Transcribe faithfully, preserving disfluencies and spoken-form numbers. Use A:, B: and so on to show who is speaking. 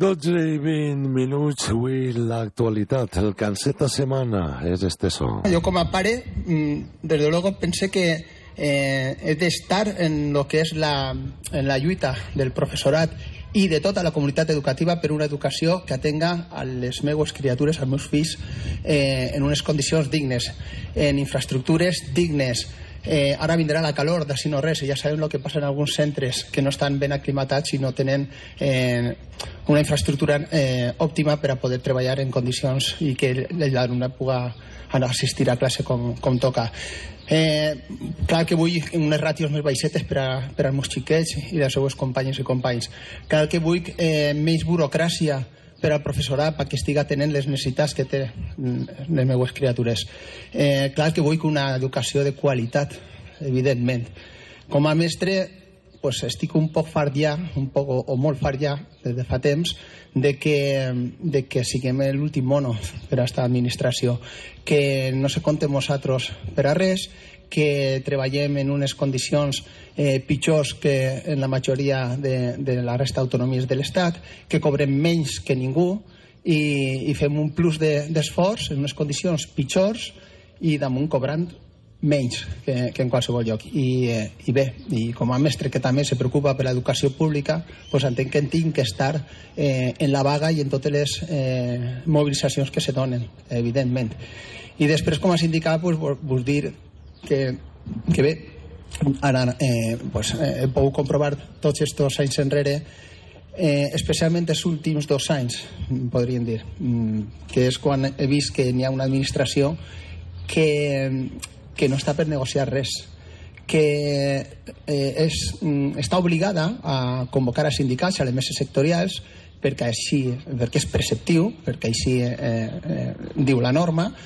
A: dotze i vint minuts, avui l'actualitat, el canseta setmana és esteso.
B: Yo como pare, desde luego pensé que eh, he d'estar en lo que és la, en la lluita del professorat i de tota la comunitat educativa per una educació que atenga a les meues criatures, als meus fills, eh, en unes condicions dignes, en infraestructures dignes. Eh, ara vindrà la calor, d'ací no res, i ja sabem el que passa en alguns centres que no estan ben aclimatats i no tenen eh, una infraestructura eh, òptima per a poder treballar en condicions i que l'alumne pugui assistir a classe com, com toca. Eh, clar que vull unes ràtios més baixetes per, a, per als meus xiquets i les seues companyes i companys. Clar que vull eh, menys burocràcia per al professorat perquè estiga tenint les necessitats que té les meues criatures. Eh, clar que vull una educació de qualitat, evidentment. Com a mestre, pues, estic un poc fart ja, un poc o, o molt fart ja, des de fa temps, de que, de que siguem l'últim mono per a aquesta administració, que no se compte amb nosaltres per a res, que treballem en unes condicions eh, pitjors que en la majoria de, de la resta d'autonomies de l'Estat, que cobrem menys que ningú i, i fem un plus d'esforç de, en unes condicions pitjors i damunt cobrant menys que, que en qualsevol lloc. I, eh, I bé, i com a mestre que també se preocupa per l'educació pública, pues entenc que tinc que estar eh, en la vaga i en totes les eh, mobilitzacions que se donen, evidentment. I després, com a sindicat, pues, vos dir que, que bé, ara eh, pues, eh, he pogut comprovar tots aquests anys enrere, eh, especialment els últims dos anys, podríem dir, que és quan he vist que n'hi ha una administració que, que no està per negociar res, que eh, és, està obligada a convocar a sindicats, a les meses sectorials, perquè, així, perquè és preceptiu, perquè així eh, eh, diu la norma,